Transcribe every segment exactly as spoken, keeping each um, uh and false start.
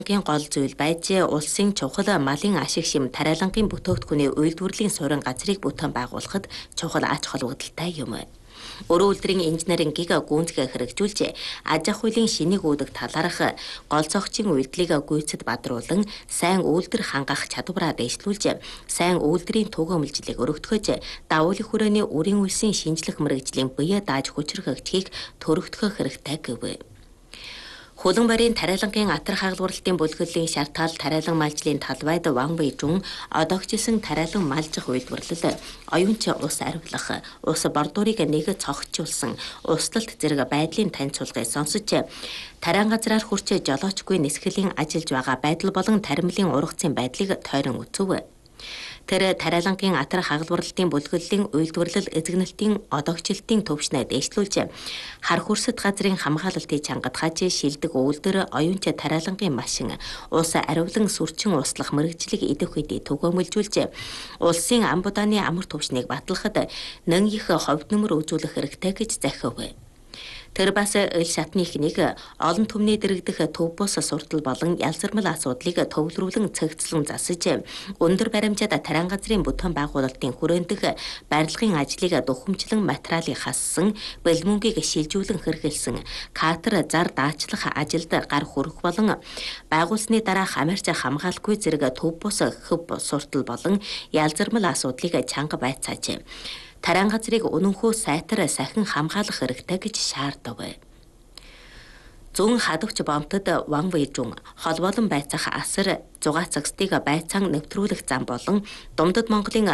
Гийн гол зүйл байж улсын чухал малын ашиг шим тариалангийн бүтээгдэхүүний үйлдвэрлэлийн суурин газрыг бүтээн байгуулахад чухал ач холбогдолтой юм. Өрөө үлдрийн инженерингийг гүйцэтгэх хэрэгжүүлж аж ахуй хуулийн шинийг үүдэг талаарх гол зохицын үйлдэлийг гүйцэд бадруулан сайн үйлдвэр хангах чадвараа дэвшлүүлж сайн үйлдвэрийн түгээмэлжлийг өргөтгөж давуулын хүрээний үрийн үлсийн шинжлэх мэргэжлийн бие дааж хүчрхэгчийг төрөгдөх хэрэгтэй гэв. Хулан барийн тариалангийн атар хагалбарлалтын бүлэглэлийн шартгаал тариалан малжлын талбайд Ван Вэйжун одоогчилсан тариалан малжих үйлдвэрлэл, оюунч ус аривлах, ус бордуурыг нэг цогцолжуулсан, услалт зэрэг байдлын танилцуулгыг сонсож, тариан газраар хүрч жолоочгүй нисгэлийн ажиллаж байгаа байдал болон таримлын ургацын байдлыг тойрон үзв. Тэр тариалангийн атар хагалбарлалтын бүлэглэлийн үйлдвэрлэл эзэгнэлтийн одоогчлалтын төвшнөө дэвшлүүлж хар хүрсэт газрын хамгаалалтыг чангатгаж шилдэг үйлдвэр оюунч тариалангийн машин ус аривлан сүрчин услах мэргэжлийг идэх үедээ түгээмэлжүүлж улсын ам будааны амар түвшнийг батлахад нэн их ховд нөмөр үзүүлэх хэрэгтэй гэж захив. Тэр бас ил шатны ихнийг олон түмний дэрэгдэх төв бус суртал болон ялзармал асуудлыг төвлөрүүлэн цэгцлэн засаж өндөр баримжаад тариан газрын бүтээн байгуулалтын хүрээнтэх барилгын ажлыг духамжлан материалыг хассан, бэлмөнгийг шилжүүлэн хэрэгэлсэн, катер зар даачлах ажилд гар хүрэх болон байгуулсны дараа хамаарч хамгаалахгүй зэрэг төв бус хөв суртал болон ялзармал асуудлыг чанга байцааж тариан газрыг үнэнхүү сайтар сахин хамгаалах хэрэгтэй гэж шаардав. Зүүн хадагч бомтод Ван Вэйжун холбоолон байцаах асар зугаацагсдыг байцаан нэвтрүүлэх зам болон Думдад Монголын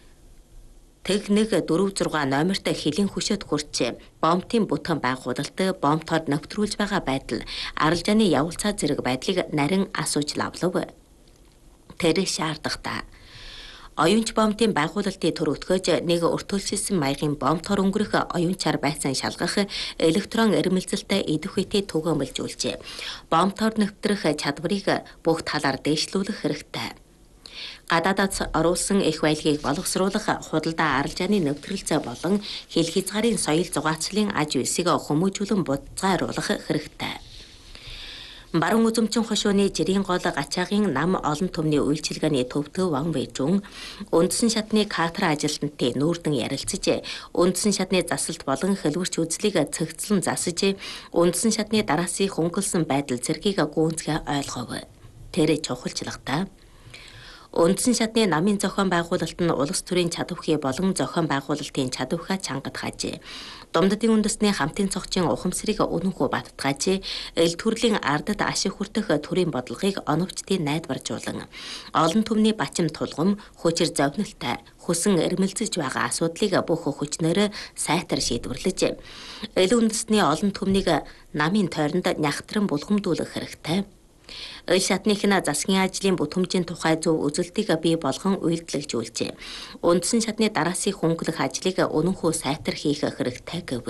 тэг нэг дөрөв зургаан номерт хэлийн хөшөөд хүрч бомтын бүтээн байгуулалт бомтоор нэвтрүүлж байгаа байдал аралжааны явуулцаа зэрэг байдлыг нарийн асууж лавлав. Тэр шаардахтаа оюунч бомтын байгуулалтын төрөвтгөөж нэг өртөөлсөн маягийн бомтоор өнгөрөх оюунчаар байцаан шалгах электрон ирмэлзэлтэй идэх үедээ түгээмэлжүүлж бомтоор нэвтрэх чадварыг бүх талаар дэвшлүүлэх хэрэгтэй. Гадаадаас оруулсан их баялагийг боловсруулах худалдаа аралжааны нэвтрэлцээ болон хил хязгаарын соёл зугаацлын аж үйлсийг хүмүүжүүлэн будцааруулах хэрэгтэй. Баруун үзэмчин хошууны жирийн гол гачаагийн нам олон түмний үйлчилгээний төвтөө Ван Вэйжун үндсэн шатны катер ажилтнуудын нүүрдэн ярилцаж үндсэн шатны засалт болон хэлбэрч үзлийг цэгцлэн засаж үндсэн шатны дараасын хөнгөлсөн байдал зэргийг гүйцэтгэж ойлгов. Тэр чухалчлагтай үндсэн шатны намын зохион байгуулалт нь улс төрийн чадвархий болон зохион байгуулалтын чадвархаа чангатгааж Думдадын үндэсний хамтын цогцын ухамсарыг үнэнхүү баттгааж эл төрлийн ардад ашиг хүртэх төрийн бодлогыг оновчдын найдваржуулан олон түмний бачим тулгам хүчир зовнилтай хүсэн эрмэлзэж байгаа асуудлыг бүх хүчнээр сайтар шийдвэрлэж эл үндэсний олон түмнийг намын тойронд нягтран булгамдуулах хэрэгтэй. Ил шатныхна засгийн ажлын бүтээмжийн тухай зөв үзэлтийг бий болгон үйлдэлжүүлж үндсэн шатны дараасын хөнгөлөх ажлыг үнэнхүү сайтар хийх хэрэгтэй гэв.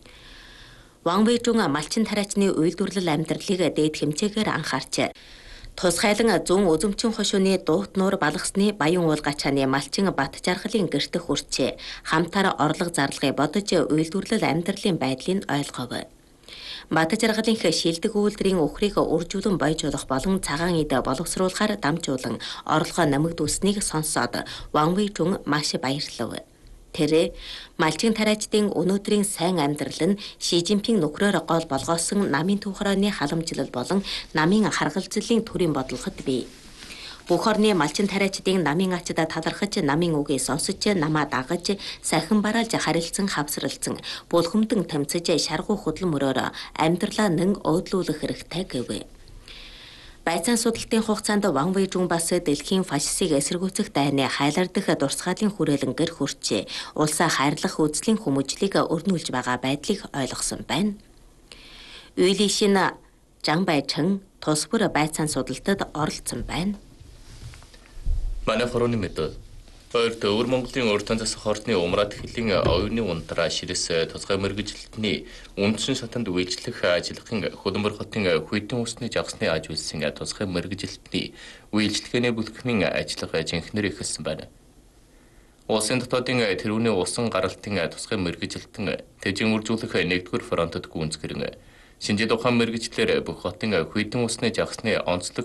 Ван Вэйжун малчин тариачны үйлдвэрлэл амьдралыг дээд хэмжээгээр анхаарч тусгайлан зүүн үзэмчин хошууны дуут нуур балгасны баян уул гачааны малчин бат жаргалын гэрт хүрч хамтаар орлого зарлагыг бодож үйлдвэрлэл амьдралын байдлыг ойлгов. Бат жаргалын шилдэг үйлдвэрийн өхрийг үржүүлэн бойжуулах болон цагаан идэ боловсруулахаар дамжуулан орлогоо нэмэгдүүлсэнийг сонсоод Ван Вэйжун маш баярлав. Тэр малчин тариачдын өнөөдрийн сайн амьдрал нь Ши Жинпинг нөхрөөр гол болгоосон намын түүхрооны халамжлал болон намын харгалзлын төрийн бодлогод бий. Бүх орны малчин тариачдын намын ачда талархаж намын үгийг сонсож намаа дагаж сахин бараалж харилцан хавсралцсан булхамдан тамцаж шаргуу худлан мөрөөр амьдралаа нэн өөдлүүлэх хэрэгтэй гэв. Байцаан судалтын хугацаанд Ван Вэйжун бас дэлхийн фашистыг эсэргүүцэх дайны хайлардах дурсгалын хүрээлэн гэр хүрч улсаа хайрлах үзлийн хүмүүжлийг өрнүүлж байгаа байдлыг ойлгосон байна. Үйли шин Жан Байчэн тус бүр байцаан судалтад оролцсон байна. Манай хорооны мэдээ. Хоёрт өвөр Монголын урд засах ордны умраад хэлийн оюуны ундраа ширэс тусгай мэргэжилтний үндсэн шатанд үйлчлэх ажиллахын Хөлбөмбөр хотын Хүйтэн усны жагсны аж үйлсийн тусгай мэргэжилтний үйлчлэгээний бүлэхмийн ажиллага жинхнэр ихэлсэн байна. Улсын дотоодын тэрүүний усан гаралтын тусгай мэргэжилтэн тэжин үржүүлэх нэгдүгээр фронтод гүйцэтгэрэн шинжлэх ухаан мэргэжлэр бүх хотын Хүйтэн усны жагсны онцлог